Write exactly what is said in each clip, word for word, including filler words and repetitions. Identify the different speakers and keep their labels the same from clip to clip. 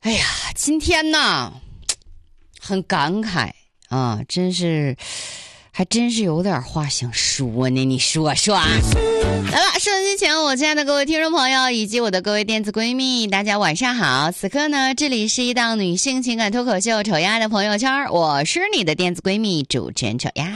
Speaker 1: 哎呀，今天呢，很感慨啊，真是，还真是有点话想说呢。你说说啊？来吧，收音机前，我亲爱的各位听众朋友以及我的各位电子闺蜜，大家晚上好。此刻呢，这里是一档女性情感脱口秀《丑丫的朋友圈》，我是你的电子闺蜜主持人丑丫。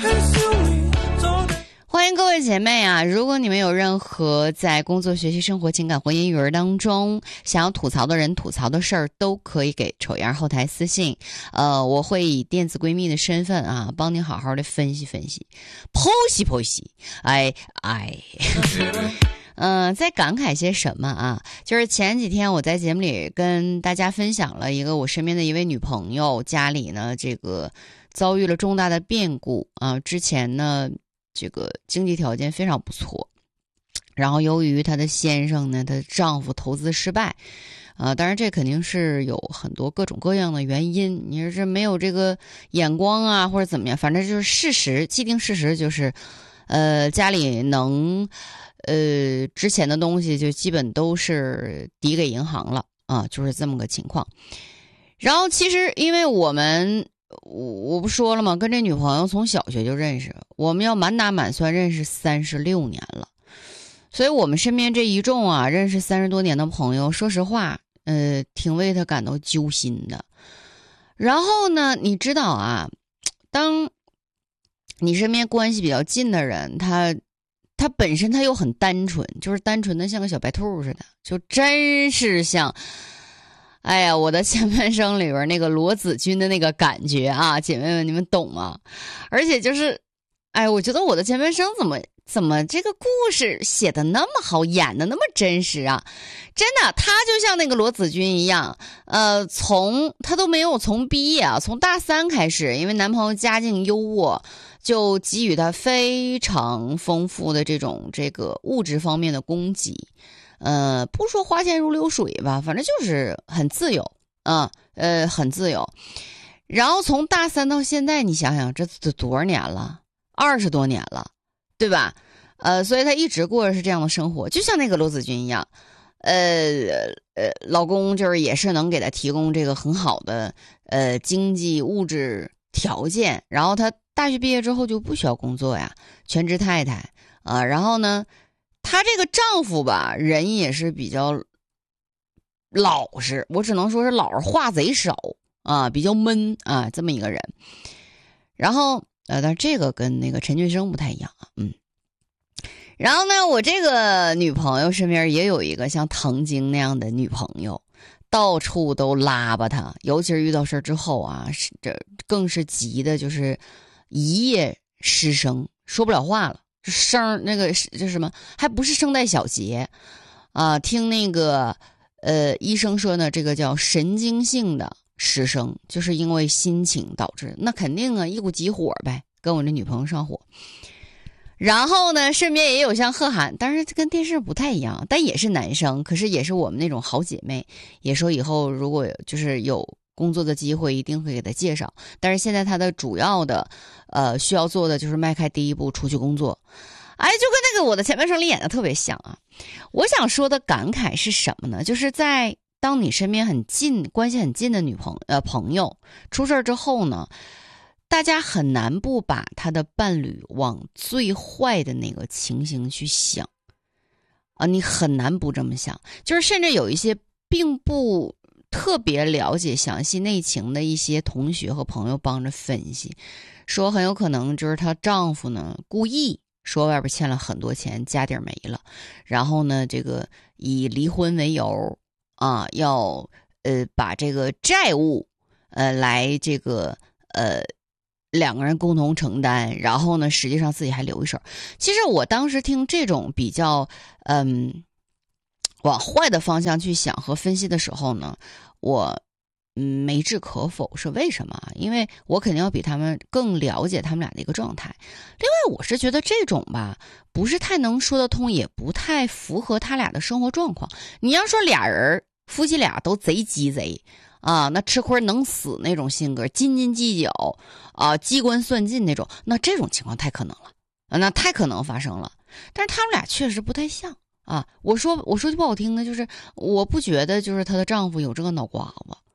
Speaker 1: 欢迎各位姐妹啊！如果你们有任何在工作、学习、生活、情感、婚姻、育儿当中想要吐槽的人、吐槽的事儿，都可以给丑丫后台私信。呃，我会以电子闺蜜的身份啊，帮你好好的分析分析，剖析剖析。哎哎，嗯、呃，在感慨些什么啊？就是前几天我在节目里跟大家分享了一个我身边的一位女朋友，家里呢这个遭遇了重大的变故啊，之前呢。这个经济条件非常不错，然后由于她的先生呢，她的丈夫投资失败，啊，当然这肯定是有很多各种各样的原因。你说这没有这个眼光啊，或者怎么样，反正就是事实，既定事实就是，呃，家里能，呃，之前的东西就基本都是抵给银行了啊，就是这么个情况。然后其实因为我们。我我不说了吗？跟这女朋友从小学就认识，我们要满打满算认识三十六年了，所以我们身边这一众啊，认识三十多年的朋友，说实话，呃，挺为他感到揪心的。然后呢，你知道啊，当你身边关系比较近的人，他他本身他又很单纯，就是单纯的像个小白兔似的，就真是像。哎呀，我的前半生里边那个罗子君的那个感觉啊，姐妹们你们懂吗？而且就是，哎，我觉得我的前半生怎么怎么这个故事写的那么好，演的那么真实啊！真的，他就像那个罗子君一样，呃，从他都没有从毕业啊，从大三开始，因为男朋友家境优渥，就给予他非常丰富的这种这个物质方面的供给。呃，不说花钱如流水吧，反正就是很自由啊，呃，很自由。然后从大三到现在，你想想，这这多少年了？二十多年了，对吧？呃，所以他一直过的是这样的生活，就像那个罗子君一样。呃呃，老公就是也是能给他提供这个很好的呃经济物质条件。然后他大学毕业之后就不需要工作呀，全职太太啊、呃。然后呢？她这个丈夫吧，人也是比较老实，我只能说是老实，话贼少啊，比较闷啊，这么一个人。然后呃，但这个跟那个陈俊生不太一样啊，嗯。然后呢，我这个女朋友身边也有一个像唐晶那样的女朋友，到处都拉巴她，尤其是遇到事之后啊，是这更是急的，就是一夜失声，说不了话了。声那个就是什么，还不是声带小结啊？听那个呃医生说呢，这个叫神经性的失声，就是因为心情导致。那肯定啊，一股急火呗，跟我这女朋友上火。然后呢，身边也有像贺涵，当然跟电视不太一样，但也是男生，可是也是我们那种好姐妹，也说以后如果就是有工作的机会一定会给他介绍，但是现在他的主要的呃需要做的就是迈开第一步出去工作。哎，就跟那个我的前半生里演的特别像啊。我想说的感慨是什么呢？就是在当你身边很近关系很近的女朋友呃朋友出事之后呢，大家很难不把他的伴侣往最坏的那个情形去想啊，你很难不这么想，就是甚至有一些并不特别了解详细内情的一些同学和朋友帮着分析，说很有可能就是她丈夫呢故意说外边欠了很多钱，家底儿没了，然后呢这个以离婚为由啊，要呃把这个债务呃来这个呃两个人共同承担，然后呢实际上自己还留一手。其实我当时听这种比较嗯。往坏的方向去想和分析的时候呢，我嗯没置可否。是为什么？因为我肯定要比他们更了解他们俩的一个状态。另外，我是觉得这种吧，不是太能说得通，也不太符合他俩的生活状况。你要说俩人夫妻俩都贼鸡贼啊，那吃亏能死那种性格，斤斤计较啊，机关算尽那种，那这种情况太可能了啊，那太可能发生了。但是他们俩确实不太像。啊，我说我说句不好听的，就是我不觉得就是她的丈夫有这个脑瓜子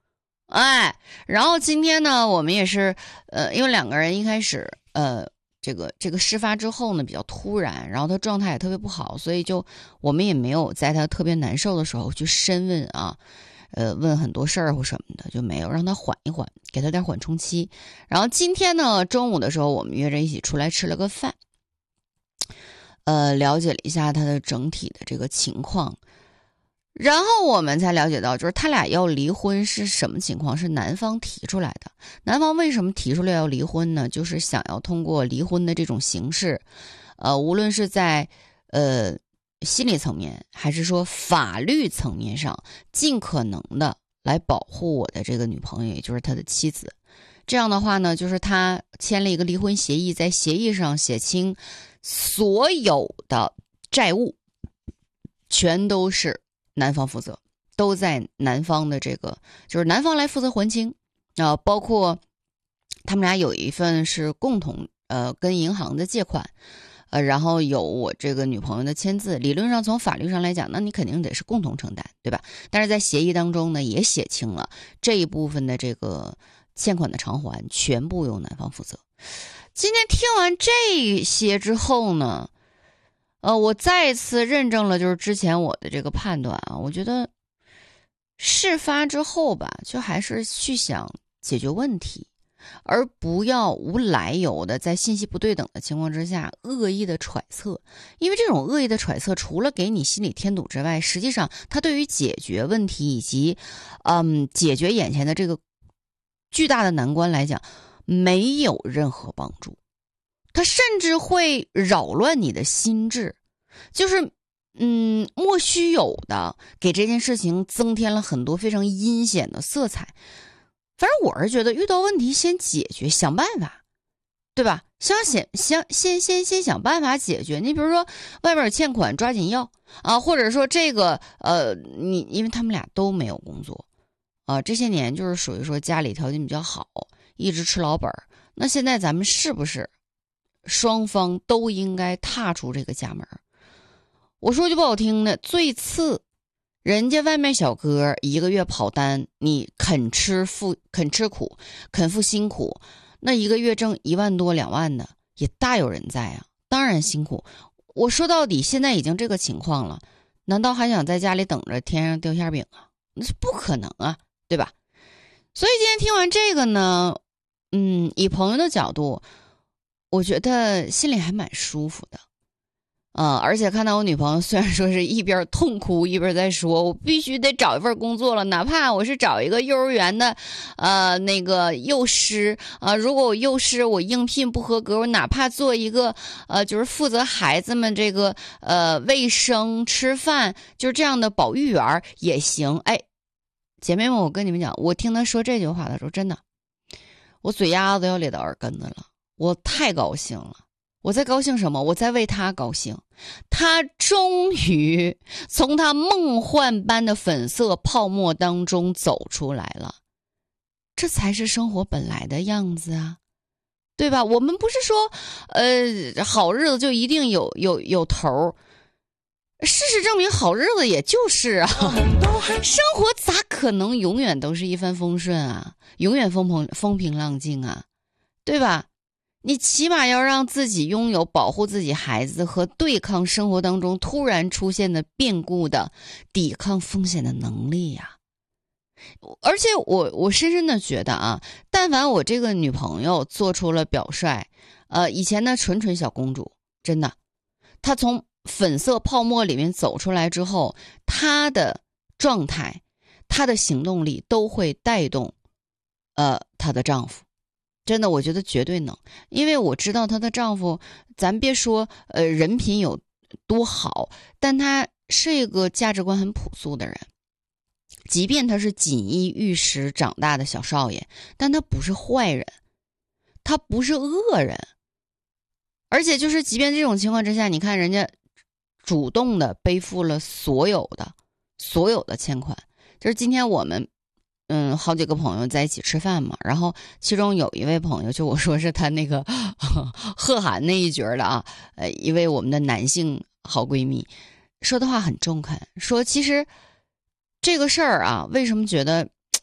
Speaker 1: 哎，然后今天呢，我们也是，呃，因为两个人一开始，呃，这个这个事发之后呢比较突然，然后他状态也特别不好，所以就我们也没有在他特别难受的时候去深问啊，呃，问很多事儿或什么的，就没有让他缓一缓，给他点缓冲期。然后今天呢，中午的时候我们约着一起出来吃了个饭，呃，了解了一下他的整体的这个情况。然后我们才了解到，就是他俩要离婚是什么情况？是男方提出来的。男方为什么提出来要离婚呢？就是想要通过离婚的这种形式，呃，无论是在呃心理层面，还是说法律层面上，尽可能的来保护我的这个女朋友，也就是他的妻子。这样的话呢，就是他签了一个离婚协议，在协议上写清所有的债务全都是男方负责，都在男方的这个，就是男方来负责还清啊、呃，包括他们俩有一份是共同呃跟银行的借款，呃，然后有我这个女朋友的签字。理论上从法律上来讲，那你肯定得是共同承担，对吧？但是在协议当中呢，也写清了这一部分的这个欠款的偿还全部由男方负责。今天听完这些之后呢，呃，我再次认证了就是之前我的这个判断啊，我觉得事发之后吧，就还是去想解决问题，而不要无来由的在信息不对等的情况之下恶意的揣测。因为这种恶意的揣测除了给你心理添堵之外，实际上它对于解决问题以及嗯解决眼前的这个巨大的难关来讲没有任何帮助，它甚至会扰乱你的心智，就是嗯莫须有的给这件事情增添了很多非常阴险的色彩。反正我是觉得遇到问题先解决，想办法，对吧？想想想先先先想办法解决。你比如说外边有欠款抓紧要啊，或者说这个呃你因为他们俩都没有工作啊，这些年就是属于说家里条件比较好，一直吃老本。那现在咱们是不是双方都应该踏出这个家门？我说句不好听的，最次人家外卖小哥一个月跑单，你肯吃付肯吃苦，肯付辛苦，那一个月挣一万多两万的也大有人在啊，当然辛苦。我说到底现在已经这个情况了，难道还想在家里等着天上掉馅饼啊？那是不可能啊，对吧？所以今天听完这个呢，嗯，以朋友的角度，我觉得心里还蛮舒服的。啊、嗯，而且看到我女朋友虽然说是一边痛哭一边在说我必须得找一份工作了，哪怕我是找一个幼儿园的呃那个幼师啊、呃，如果我幼师我应聘不合格，我哪怕做一个呃就是负责孩子们这个呃卫生吃饭就是这样的保育员也行。哎，姐妹们，我跟你们讲，我听她说这句话的时候，真的我嘴丫子要咧到耳根子了，我太高兴了。我在高兴什么？我在为他高兴，他终于从他梦幻般的粉色泡沫当中走出来了，这才是生活本来的样子啊，对吧？我们不是说呃好日子就一定有有有头，事实证明好日子也就是啊，生活咋可能永远都是一帆风顺啊，永远风平风平浪静啊，对吧？你起码要让自己拥有保护自己孩子和对抗生活当中突然出现的变故的抵抗风险的能力呀、啊。而且我我深深的觉得啊，但凡我这个女朋友做出了表率，呃，以前的纯纯小公主，真的，她从粉色泡沫里面走出来之后，她的状态、她的行动力都会带动，呃，她的丈夫。真的，我觉得绝对能，因为我知道她的丈夫，咱别说呃人品有多好，但他是一个价值观很朴素的人。即便他是锦衣玉食长大的小少爷，但他不是坏人，他不是恶人。而且就是即便这种情况之下，你看人家主动的背负了所有的所有的欠款。就是今天我们嗯，好几个朋友在一起吃饭嘛，然后其中有一位朋友，就我说是他那个贺涵那一角的啊，呃，一位我们的男性好闺蜜，说的话很中肯，说其实这个事儿啊，为什么觉得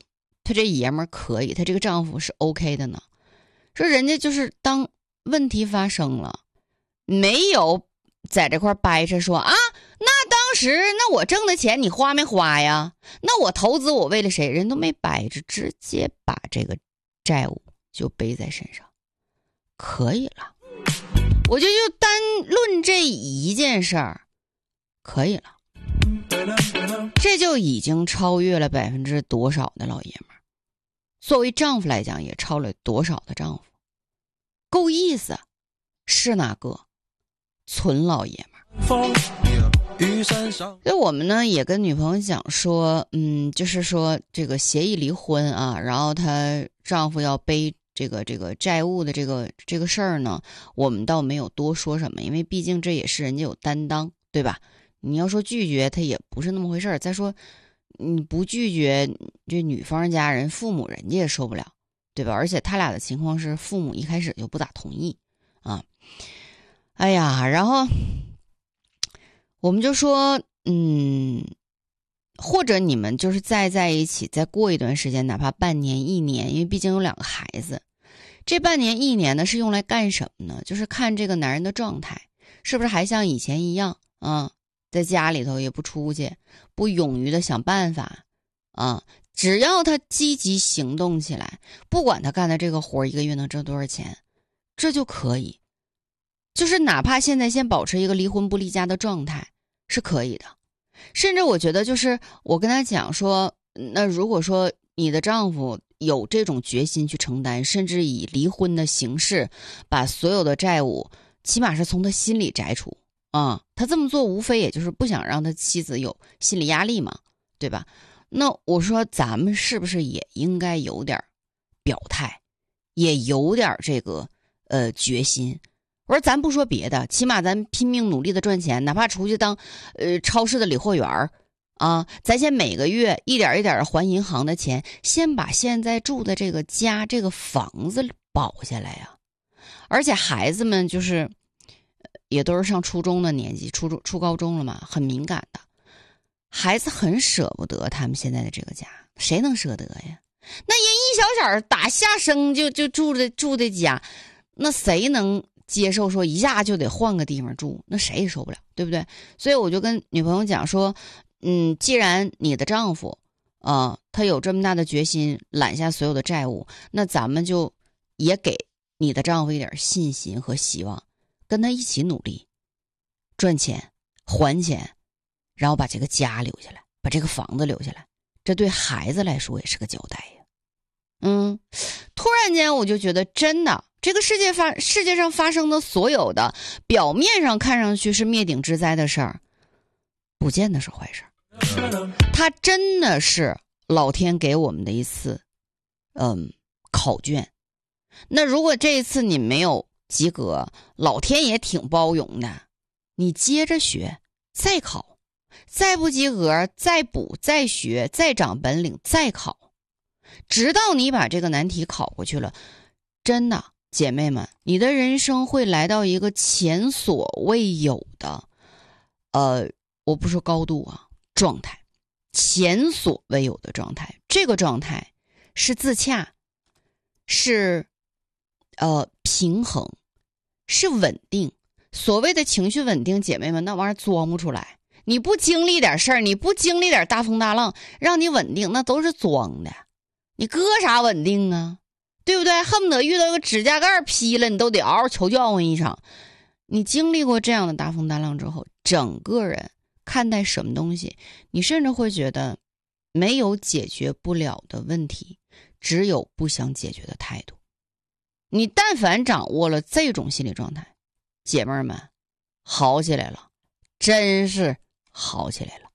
Speaker 1: 他这爷们儿可以，他这个丈夫是 OK 的呢？说人家就是当问题发生了，没有在这块掰扯说啊，那当时那我挣的钱你花没花呀？那我投资我为了谁？人都没掰扯，直接把这个债务就背在身上，可以了。我就就单论这一件事儿，可以了。这就已经超越了百分之多少的老爷们儿，作为丈夫来讲也超了多少的丈夫，够意思，是哪个纯老爷们儿？所以我们呢也跟女朋友讲说，嗯，就是说这个协议离婚啊，然后她丈夫要背这个这个债务的这个这个事儿呢，我们倒没有多说什么，因为毕竟这也是人家有担当，对吧？你要说拒绝他也不是那么回事儿。再说你不拒绝，这女方家人父母人家也受不了，对吧？而且他俩的情况是父母一开始就不咋同意啊。哎呀，然后我们就说，嗯，或者你们就是再在一起再过一段时间，哪怕半年一年，因为毕竟有两个孩子，这半年一年呢是用来干什么呢？就是看这个男人的状态是不是还像以前一样啊，在家里头也不出去，不勇于的想办法啊，只要他积极行动起来，不管他干的这个活一个月能挣多少钱，这就可以。就是哪怕现在先保持一个离婚不离家的状态是可以的。甚至我觉得就是我跟他讲说，那如果说你的丈夫有这种决心去承担，甚至以离婚的形式把所有的债务起码是从他心里摘除啊、嗯，他这么做无非也就是不想让他妻子有心理压力嘛，对吧？那我说咱们是不是也应该有点表态，也有点这个呃决心？我说咱不说别的，起码咱拼命努力的赚钱，哪怕出去当呃超市的理货员啊，咱先每个月一点一点的还银行的钱，先把现在住的这个家这个房子保下来呀。而且孩子们就是也都是上初中的年纪，初中初高中了嘛，很敏感的孩子，很舍不得他们现在的这个家，谁能舍得呀？那人一小小打下生就就住的住的家，那谁能接受说一下就得换个地方住？那谁也受不了，对不对？所以我就跟女朋友讲说，嗯，既然你的丈夫啊、呃，他有这么大的决心揽下所有的债务，那咱们就也给你的丈夫一点信心和希望，跟他一起努力赚钱还钱，然后把这个家留下来，把这个房子留下来，这对孩子来说也是个交代呀。嗯，突然间我就觉得真的，这个世界发世界上发生的所有的表面上看上去是灭顶之灾的事儿，不见得是坏事。它真的是老天给我们的一次嗯考卷。那如果这一次你没有及格，老天也挺包容的，你接着学，再考，再不及格再补再学，再长本领再考，直到你把这个难题考过去了。真的姐妹们，你的人生会来到一个前所未有的呃，我不说高度啊，状态，前所未有的状态。这个状态是自洽，是呃平衡，是稳定。所谓的情绪稳定，姐妹们，那玩意儿装不出来。你不经历点事儿，你不经历点大风大浪，让你稳定，那都是装的。你搁啥稳定啊？对不对？恨不得遇到个指甲盖劈了，你都得嗷嗷求叫唤一场。你经历过这样的大风大浪之后，整个人看待什么东西，你甚至会觉得没有解决不了的问题，只有不想解决的态度。你但凡掌握了这种心理状态，姐妹们，好起来了，真是好起来了。